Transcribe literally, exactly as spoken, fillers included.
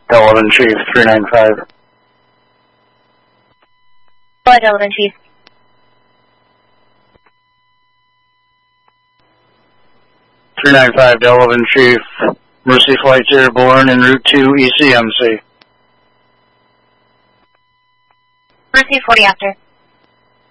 Delavan Chief, three nine five. Hello, Delavan Chief. three nine five, Delavan Chief. Mercy Flight's airborne en route to E C M C. Mercy forty after.